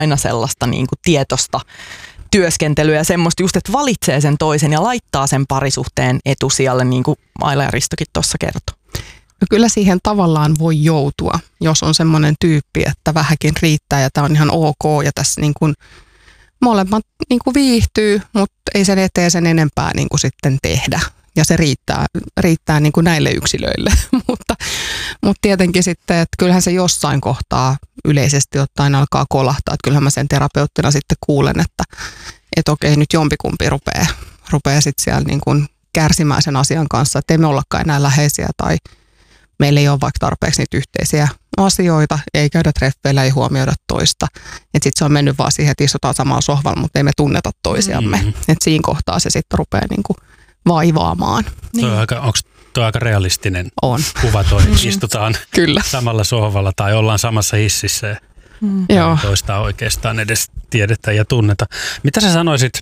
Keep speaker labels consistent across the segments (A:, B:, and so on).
A: aina sellaista niin kuin tietoista työskentelyä ja semmoista just, että valitsee sen toisen ja laittaa sen parisuhteen etusijalle, niin kuin Aila ja Ristokin tuossa kertoi.
B: No kyllä siihen tavallaan voi joutua, jos on semmoinen tyyppi, että vähänkin riittää ja tämä on ihan ok ja tässä niin kuin molemmat niin kuin viihtyy, mutta ei sen eteen sen enempää niin kuin sitten tehdä. Ja se riittää niin kuin näille yksilöille, mutta tietenkin sitten, että kyllähän se jossain kohtaa yleisesti ottaen alkaa kolahtaa. Että kyllähän mä sen terapeuttina sitten kuulen, että okei, nyt jompikumpi rupeaa sitten siellä niin kuin kärsimään sen asian kanssa, että ei me ollakaan enää läheisiä tai meillä ei ole vaikka tarpeeksi niitä yhteisiä asioita, ei käydä treffeillä, ei huomioida toista. Että sitten se on mennyt vaan siihen, että istutaan samalla sohvalla, mutta ei me tunneta toisiamme. Että siinä kohtaa se sitten rupeaa niin kuin vaivaamaan.
C: Niin. Onko tuo aika realistinen kuva istutaan
B: Kyllä.
C: samalla sohvalla tai ollaan samassa hississä ja toista oikeastaan edes tiedetä ja tunneta. Mitä sä sanoisit,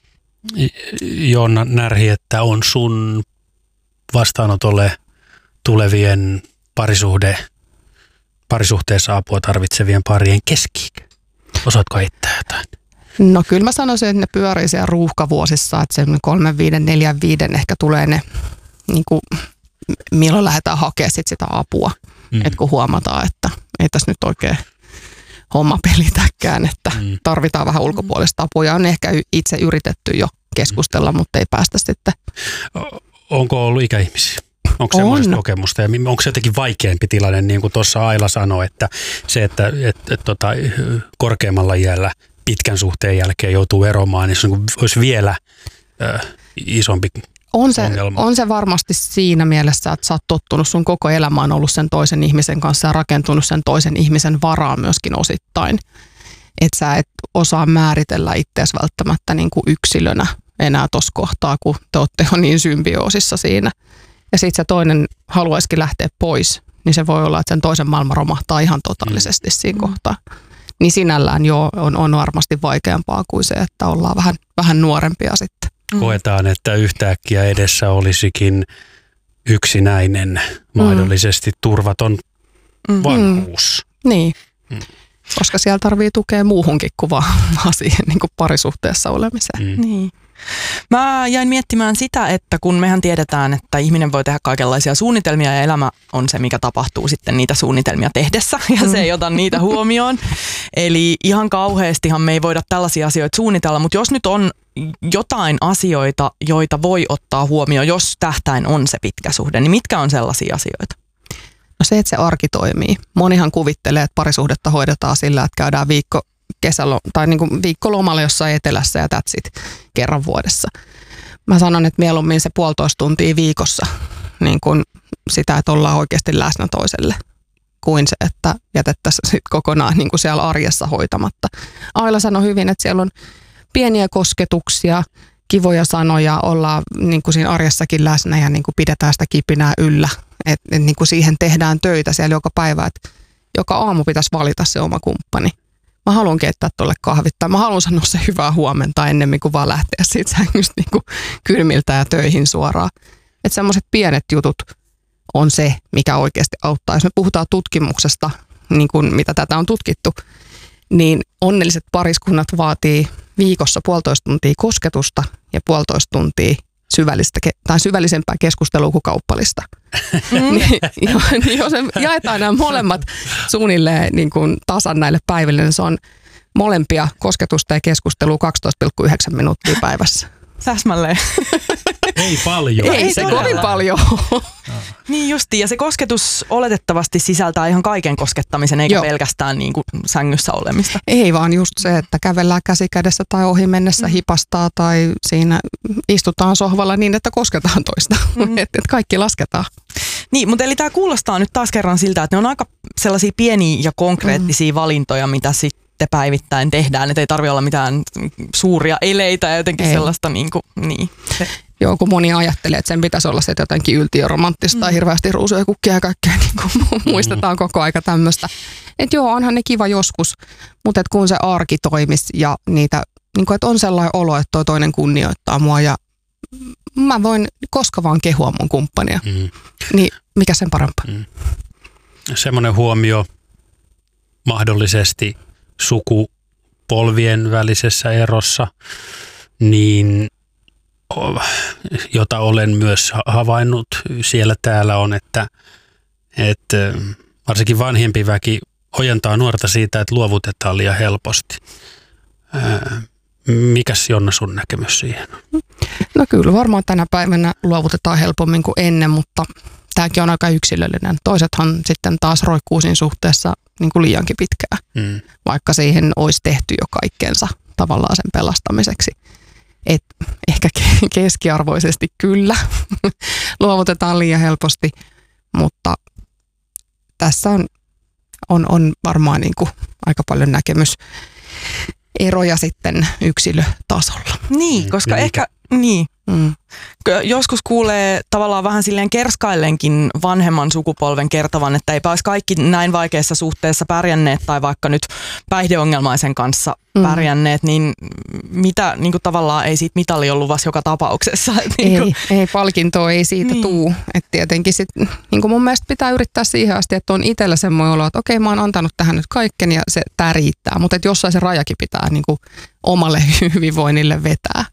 C: Joona Närhi, että on sun vastaanotolle tulevien parisuhteessa apua tarvitsevien parien keski-ikä? Osaatko heittää jotain?
B: No kyllä mä sanoisin, että ne pyörii siellä ruuhkavuosissa, että se 3, 5, 4, 5 ehkä tulee ne, niin kuin, milloin lähdetään hakemaan sitä apua. Että kun huomataan, että ei tässä nyt oikein homma pelitäkään, että tarvitaan vähän ulkopuolista apua. Ja on ehkä itse yritetty jo keskustella, mutta ei päästä sitten.
C: Onko ollut ikäihmisiä? Onko semmoista kokemusta ja onko se jotenkin vaikeampi tilanne, niin kuin tuossa Aila sanoi, että se, että korkeammalla iällä pitkän suhteen jälkeen joutuu eromaan, niin se olisi vielä isompi ongelma.
B: On se varmasti siinä mielessä, että sä oot tottunut, sun koko elämä on ollut sen toisen ihmisen kanssa ja rakentunut sen toisen ihmisen varaan myöskin osittain. Että sä et osaa määritellä itseäsi välttämättä niin kuin yksilönä enää tuossa kohtaa, kun te ootte jo niin symbioosissa siinä. Ja sitten se toinen haluaisikin lähteä pois, niin se voi olla, että sen toisen maailma romahtaa ihan totaalisesti siinä kohtaa. Niin sinällään jo on varmasti vaikeampaa kuin se, että ollaan vähän nuorempia sitten.
C: Koetaan, että yhtäkkiä edessä olisikin yksinäinen, mahdollisesti turvaton vanhuus.
B: Niin, koska siellä tarvii tukea muuhunkin kuin vaan siihen niin kuin parisuhteessa olemiseen.
A: Niin. Mä jäin miettimään sitä, että kun mehän tiedetään, että ihminen voi tehdä kaikenlaisia suunnitelmia ja elämä on se, mikä tapahtuu sitten niitä suunnitelmia tehdessä ja se ei ota niitä huomioon. Eli ihan kauheastihan me ei voida tällaisia asioita suunnitella, mutta jos nyt on jotain asioita, joita voi ottaa huomioon, jos tähtäin on se pitkä suhde, niin mitkä on sellaisia asioita?
B: No se, että se arki toimii. Monihan kuvittelee, että parisuhdetta hoidetaan sillä, että käydään viikkolomalla jossain etelässä ja that's it kerran vuodessa. Mä sanon, että mieluummin se 1,5 tuntia viikossa niin kuin sitä, että ollaan oikeasti läsnä toiselle, kuin se, että jätettäisiin sit kokonaan niin kuin siellä arjessa hoitamatta. Aila sanoi hyvin, että siellä on pieniä kosketuksia, kivoja sanoja, ollaan niin kuin siinä arjessakin läsnä ja niin kuin pidetään sitä kipinää yllä. Että niin kuin siihen tehdään töitä siellä joka päivä, että joka aamu pitäisi valita se oma kumppani. Mä haluan keittää tuolle kahvit tai mä haluan sanoa se hyvää huomenta ennemmin kuin vaan lähteä siitä sängystä niin kuin kylmiltä ja töihin suoraan. Että semmoiset pienet jutut on se, mikä oikeasti auttaa. Jos me puhutaan tutkimuksesta, niin kuin mitä tätä on tutkittu, niin onnelliset pariskunnat vaatii viikossa 1,5 tuntia kosketusta ja 1,5 tuntia syvällisempää keskustelua kuin kauppalista. Niin jos jaetaan nämä molemmat suunnilleen niin kuin tasan näille päiville, niin se on molempia kosketusta ja keskustelua 12,9 minuuttia päivässä.
A: Täsmälleen.
C: Ei paljon.
B: Ei se kovin paljon.
A: Niin justiin, ja se kosketus oletettavasti sisältää ihan kaiken koskettamisen, eikä pelkästään niin kuin sängyssä olemista.
B: Ei vaan just se, että kävellään käsi kädessä tai ohi mennessä hipastaa tai siinä istutaan sohvalla niin, että kosketaan toista. Että kaikki lasketaan.
A: Niin, mutta eli tämä kuulostaa nyt taas kerran siltä, että ne on aika sellaisia pieniä ja konkreettisia valintoja, mitä sitten päivittäin tehdään. Että ei tarvitse olla mitään suuria eleitä ja jotenkin sellaista niin.
B: Joo, kun moni ajattelee, että sen pitäisi olla se jotenkin yltiöromanttista ja hirveästi ruusuja kukkia ja kaikkea, niin kuin muistetaan koko aika tämmöistä. Että joo, onhan ne kiva joskus, mutta et kun se arki toimisi ja niitä, niin kuin, että on sellainen olo, että toi toinen kunnioittaa mua ja mä voin koska vaan kehua mun kumppania, niin mikä sen parempaa?
C: Semmoinen huomio mahdollisesti polvien välisessä erossa, niin jota olen myös havainnut siellä täällä on, että varsinkin vanhempi väki ojentaa nuorta siitä, että luovutetaan liian helposti. Mikäs Jonna sun näkemys siihen on?
B: No kyllä varmaan tänä päivänä luovutetaan helpommin kuin ennen, mutta tämäkin on aika yksilöllinen. Toisethan sitten taas roikkuu siinä suhteessa niin kuin liiankin pitkään, vaikka siihen olisi tehty jo kaikkensa tavallaan sen pelastamiseksi. Et ehkä keskiarvoisesti kyllä luovutetaan liian helposti, mutta tässä on varmaan niin kuin aika paljon näkemyseroja sitten yksilötasolla.
A: Niin, koska ehkä niin. Joskus kuulee tavallaan vähän silleen kerskaillenkin vanhemman sukupolven kertovan, että eipä olisi kaikki näin vaikeassa suhteessa pärjänneet tai vaikka nyt päihdeongelmaisen kanssa pärjänneet, niin mitä niin kuin tavallaan ei siitä mitali ollut luvassa joka tapauksessa.
B: Ei palkintoa ei siitä tuu. Et tietenkin sit, niin kuin mun mielestä pitää yrittää siihen asti, että on itsellä semmoinen olo, että okei, mä oon antanut tähän nyt kaikkeni ja tää riittää, mutta jossain se rajakin pitää niin kuin omalle hyvinvoinnille vetää.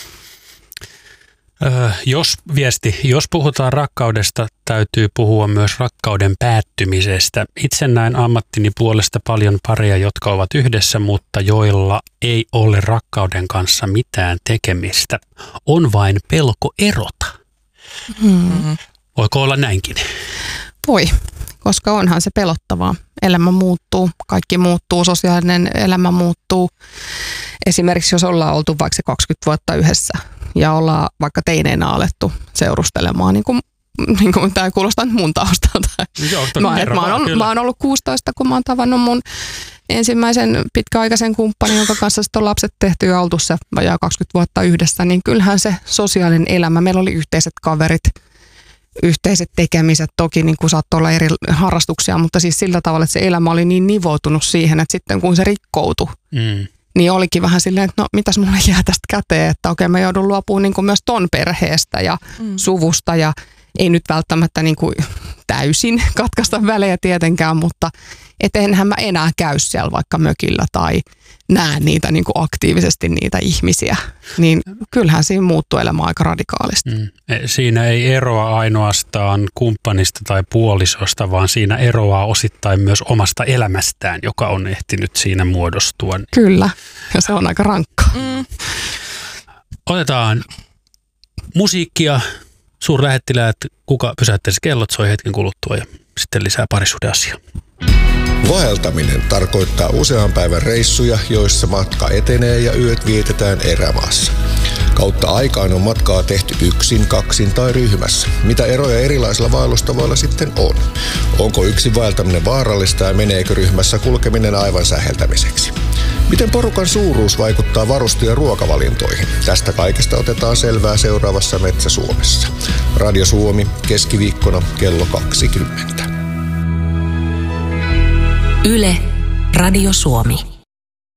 C: Jos puhutaan rakkaudesta, täytyy puhua myös rakkauden päättymisestä. Itse näen ammattini puolesta paljon pareja, jotka ovat yhdessä, mutta joilla ei ole rakkauden kanssa mitään tekemistä. On vain pelko erota. Voiko olla näinkin?
B: Voi, koska onhan se pelottavaa. Elämä muuttuu, kaikki muuttuu, sosiaalinen elämä muuttuu. Esimerkiksi jos ollaan oltu vaikka se 20 vuotta yhdessä ja ollaan vaikka teineenä alettu seurustelemaan, niin kuin tämä kuulostaa nyt mun taustalta. Mä oon ollut 16, kun mä oon tavannut mun ensimmäisen pitkäaikaisen kumppanin, jonka kanssa sitten on lapset tehty ja oltu se vajaa 20 vuotta yhdessä, niin kyllähän se sosiaalinen elämä, meillä oli yhteiset kaverit, yhteiset tekemiset, toki niin kuin saattoi olla eri harrastuksia, mutta siis sillä tavalla, että se elämä oli niin nivoutunut siihen, että sitten kun se rikkoutui, niin olikin vähän silleen, että no mitäs mulle jää tästä käteen, että okei, mä joudun luopumaan niin kuin myös ton perheestä ja suvusta ja ei nyt välttämättä niin kuin täysin katkaista välejä tietenkään, mutta enhän mä enää käy siellä vaikka mökillä tai näe niitä niin kuin aktiivisesti niitä ihmisiä, niin kyllähän siinä muuttuu elämä aika radikaalisti.
C: Siinä ei eroa ainoastaan kumppanista tai puolisosta, vaan siinä eroaa osittain myös omasta elämästään, joka on ehtinyt siinä muodostua.
B: Kyllä, ja se on aika rankka.
C: Otetaan musiikkia. Suurlähettiläät, kuka pysäyttäisi kellot, soi hetken kuluttua ja sitten lisää parisuhdeasiaa.
D: Vaeltaminen tarkoittaa usean päivän reissuja, joissa matka etenee ja yöt vietetään erämaassa. Kautta aikaan on matkaa tehty yksin, kaksin tai ryhmässä. Mitä eroja erilaisilla vaellustavoilla sitten on? Onko yksin vaeltaminen vaarallista ja meneekö ryhmässä kulkeminen aivan säheltämiseksi? Miten porukan suuruus vaikuttaa varustu- ja ruokavalintoihin? Tästä kaikesta otetaan selvää seuraavassa Metsä Suomessa. Radio Suomi keskiviikkona kello 20.
E: Yle, Radio Suomi.